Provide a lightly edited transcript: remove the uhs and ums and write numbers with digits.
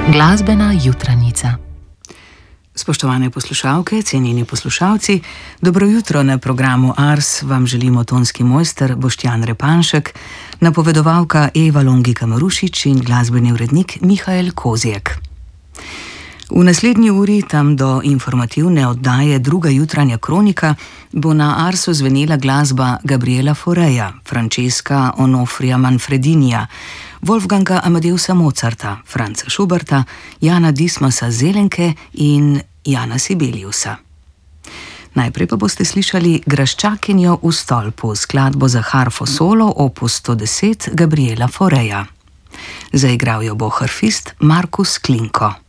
Glasbena jutranjica. Spoštovane poslušalke, cenjeni poslušalci, dobro jutro. Na programu Ars vam želimo tonski mojster Boštjan Repanšek, napovedovalka Eva Longika Marušič in glasbeni urednik Mihael Kozjek. V naslednji uri, tam do informativne oddaje Druga jutranja kronika, bo na Arsu zvenela glasba Gabriela Faureja, Francesca Onofrija Manfredinija, Wolfganga Amadeusa Mozarta, Franza Schuberta, Jana Dismasa Zelenke in Jana Sibeliusa. Najprej pa boste slišali Graščakinjo v stolpu, skladbo za harfo solo opus 110 Gabriela Faureja. Zaigral jo bo harfist Markus Klinko.